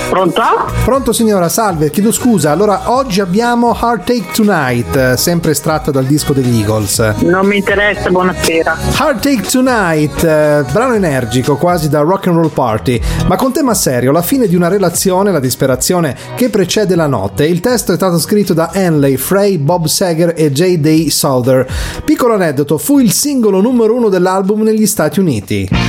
Pronto? Pronto signora, salve, chiedo scusa. Allora, oggi abbiamo Heartache Tonight, sempre estratta dal disco degli Eagles. Non mi interessa, buonasera. Heartache Tonight, brano energico, quasi da rock and roll party, ma con tema serio, la fine di una relazione, la disperazione che precede la notte. Il testo è stato scritto da Henley, Frey, Bob Seger e J.D. Souther. Piccolo aneddoto, fu il singolo numero 1 dell'album negli Stati Uniti.